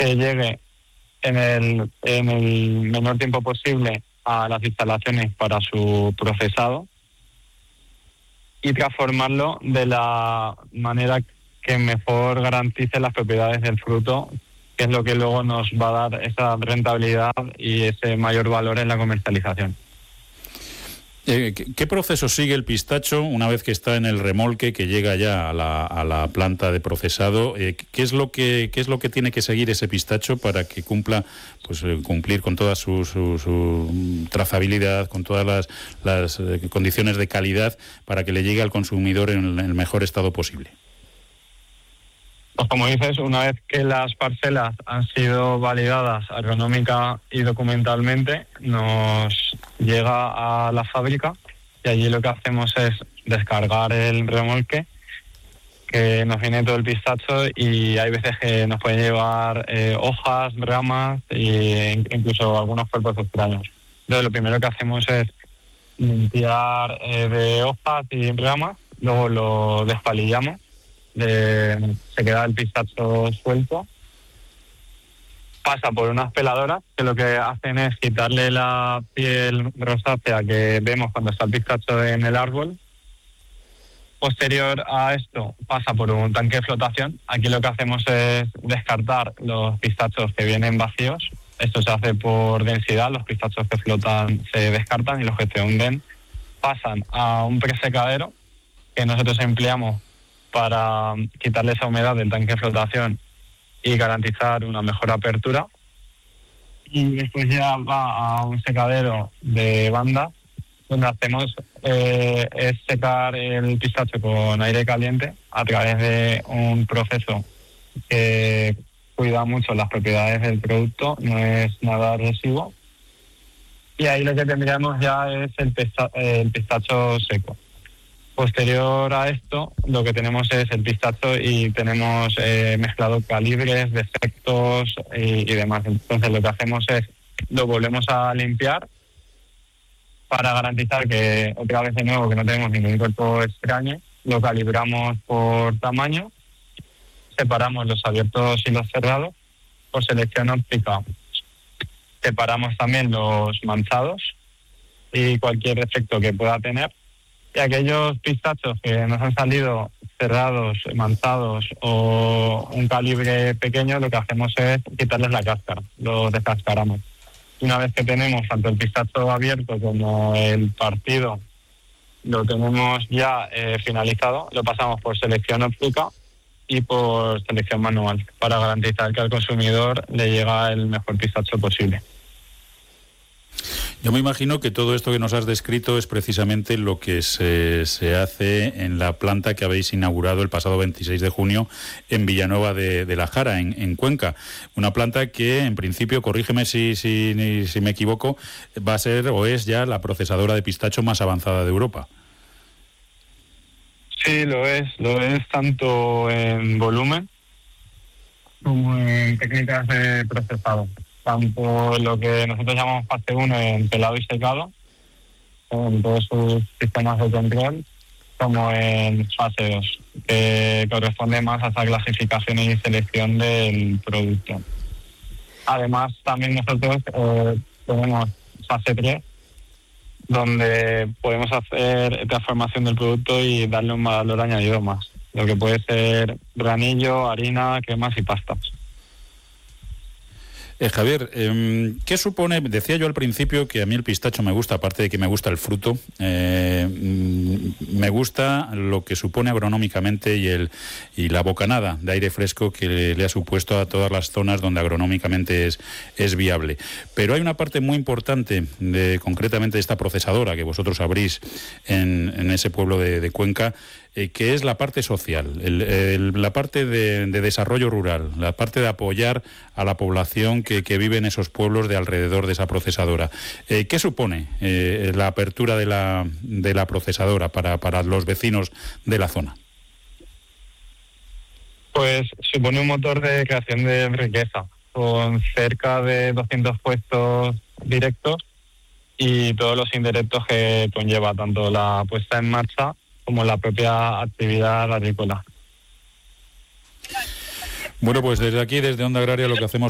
que llegue en el menor tiempo posible a las instalaciones para su procesado y transformarlo de la manera que mejor garantice las propiedades del fruto, que es lo que luego nos va a dar esa rentabilidad y ese mayor valor en la comercialización. ¿Qué proceso sigue el pistacho una vez que está en el remolque, que llega ya a la planta de procesado? ¿Qué es lo que tiene que seguir ese pistacho para que cumplir con toda su trazabilidad, con todas las condiciones de calidad, para que le llegue al consumidor en el mejor estado posible? Pues como dices, una vez que las parcelas han sido validadas agronómica y documentalmente, nos llega a la fábrica y allí lo que hacemos es descargar el remolque, que nos viene todo el pistacho, y hay veces que nos pueden llevar hojas, ramas e incluso algunos cuerpos extraños. Entonces lo primero que hacemos es limpiar de hojas y ramas, luego lo despalillamos. Se queda el pistacho suelto, pasa por unas peladoras que lo que hacen es quitarle la piel rosácea que vemos cuando está el pistacho en el árbol. Posterior a esto pasa por un tanque de flotación. Aquí lo que hacemos es descartar los pistachos que vienen vacíos. Esto se hace por densidad. Los pistachos que flotan se descartan y los que se hunden pasan a un presecadero que nosotros empleamos para quitarle esa humedad del tanque de flotación y garantizar una mejor apertura. Y después ya va a un secadero de banda, donde hacemos es secar el pistacho con aire caliente a través de un proceso que cuida mucho las propiedades del producto, no es nada agresivo. Y ahí lo que tendríamos ya es el pistacho seco. Posterior a esto, lo que tenemos es el pistacho y tenemos mezclado calibres, defectos y demás. Entonces lo que hacemos es lo volvemos a limpiar para garantizar que, otra vez de nuevo, que no tenemos ningún cuerpo extraño. Lo calibramos por tamaño, separamos los abiertos y los cerrados por selección óptica. Separamos también los manchados y cualquier defecto que pueda tener. Y aquellos pistachos que nos han salido cerrados, manchados o un calibre pequeño, lo que hacemos es quitarles la cáscara, los descascaramos. Una vez que tenemos tanto el pistacho abierto como el partido, lo tenemos ya finalizado, lo pasamos por selección óptica y por selección manual para garantizar que al consumidor le llega el mejor pistacho posible. Yo me imagino que todo esto que nos has descrito es precisamente lo que se hace en la planta que habéis inaugurado el pasado 26 de junio en Villanueva de la Jara, en Cuenca. Una planta que, en principio, corrígeme si me equivoco, va a ser o es ya la procesadora de pistacho más avanzada de Europa. Sí, lo es tanto en volumen como en técnicas de procesado. Tanto lo que nosotros llamamos fase 1 en pelado y secado, con todos sus sistemas de control, como en fase 2, que corresponde más a esa clasificación y selección del producto. Además, también nosotros tenemos fase 3, donde podemos hacer transformación del producto y darle un valor añadido más, lo que puede ser granillo, harina, cremas y pastas. Javier, ¿qué supone? Decía yo al principio que a mí el pistacho me gusta, aparte de que me gusta el fruto, me gusta lo que supone agronómicamente y la bocanada de aire fresco que le ha supuesto a todas las zonas donde agronómicamente es viable. Pero hay una parte muy importante, concretamente de esta procesadora que vosotros abrís en ese pueblo de Cuenca, que es la parte social, la parte de desarrollo rural, la parte de apoyar a la población que vive en esos pueblos de alrededor de esa procesadora. ¿Qué supone la apertura de la procesadora para los vecinos de la zona? Pues supone un motor de creación de riqueza, con cerca de 200 puestos directos y todos los indirectos que conlleva, tanto la puesta en marcha como la propia actividad agrícola. Bueno, pues desde aquí, desde Onda Agraria, lo que hacemos